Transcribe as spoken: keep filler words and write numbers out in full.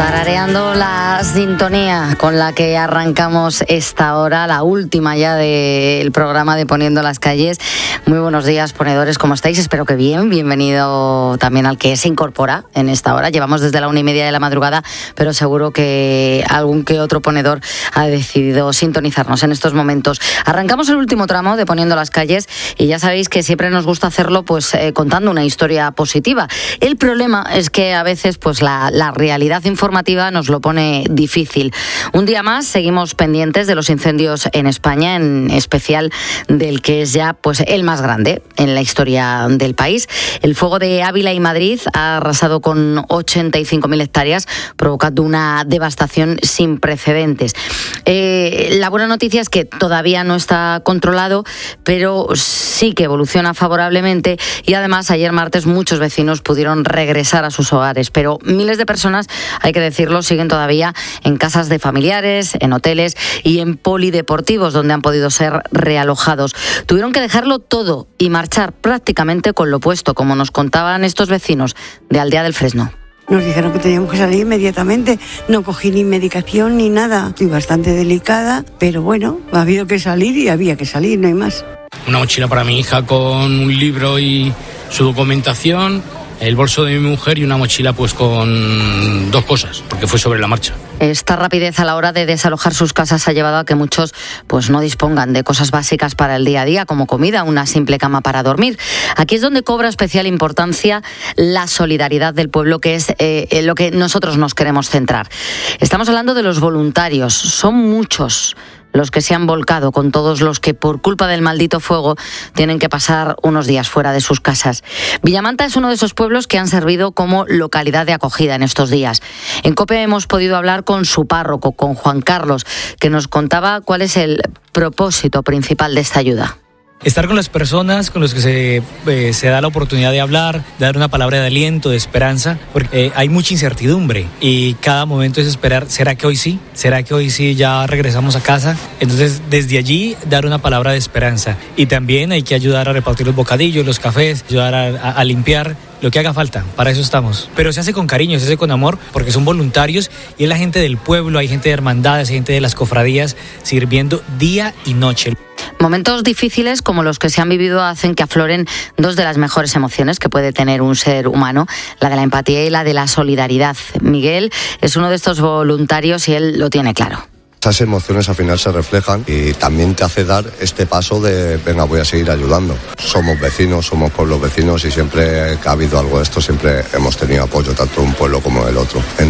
Tarareando la sintonía con la que arrancamos esta hora, la última ya del programa de Poniendo las Calles. Muy buenos días, ponedores, ¿cómo estáis? Espero que bien. Bienvenido también al que se incorpora en esta hora. Llevamos desde la una y media de la madrugada, pero seguro que algún que otro ponedor ha decidido sintonizarnos en estos momentos. Arrancamos el último tramo de Poniendo las Calles y ya sabéis que siempre nos gusta hacerlo pues eh, contando una historia positiva. El problema es que a veces pues la, la realidad informativa nos lo pone difícil. Un día más seguimos pendientes de los incendios en España, en especial del que es ya pues el más grande en la historia del país. El fuego de Ávila y Madrid ha arrasado con ochenta y cinco mil hectáreas, provocando una devastación sin precedentes. Eh, la buena noticia es que todavía no está controlado, pero sí que evoluciona favorablemente y además ayer martes muchos vecinos pudieron regresar a sus hogares, pero miles de personas, hay que decirlo, siguen todavía en casas de familiares, en hoteles y en polideportivos donde han podido ser realojados. Tuvieron que dejarlo todo y marchar prácticamente con lo puesto, como nos contaban estos vecinos de Aldea del Fresno. Nos dijeron que teníamos que salir inmediatamente. No cogí ni medicación ni nada. Estoy bastante delicada, pero bueno, ha habido que salir y había que salir, no hay más. Una mochila para mi hija con un libro y su documentación, el bolso de mi mujer y una mochila pues con dos cosas, porque fue sobre la marcha. Esta rapidez a la hora de desalojar sus casas ha llevado a que muchos pues no dispongan de cosas básicas para el día a día, como comida, una simple cama para dormir. Aquí es donde cobra especial importancia la solidaridad del pueblo, que es eh, en lo que nosotros nos queremos centrar. Estamos hablando de los voluntarios, son muchos los que se han volcado con todos los que por culpa del maldito fuego tienen que pasar unos días fuera de sus casas. Villamanta es uno de esos pueblos que han servido como localidad de acogida en estos días. En COPE hemos podido hablar con su párroco, con Juan Carlos, que nos contaba cuál es el propósito principal de esta ayuda. Estar con las personas con las que se, eh, se da la oportunidad de hablar, de dar una palabra de aliento, de esperanza, porque eh, hay mucha incertidumbre y cada momento es esperar, ¿será que hoy sí? ¿Será que hoy sí ya regresamos a casa? Entonces, desde allí, dar una palabra de esperanza. Y también hay que ayudar a repartir los bocadillos, los cafés, ayudar a, a, a limpiar, lo que haga falta, para eso estamos. Pero se hace con cariño, se hace con amor, porque son voluntarios y es la gente del pueblo, hay gente de hermandades, hay gente de las cofradías sirviendo día y noche. Momentos difíciles como los que se han vivido hacen que afloren dos de las mejores emociones que puede tener un ser humano, la de la empatía y la de la solidaridad. Miguel es uno de estos voluntarios y él lo tiene claro. Esas emociones al final se reflejan y también te hace dar este paso de venga, voy a seguir ayudando. Somos vecinos, somos pueblos vecinos y siempre que ha habido algo de esto siempre hemos tenido apoyo tanto de un pueblo como del otro.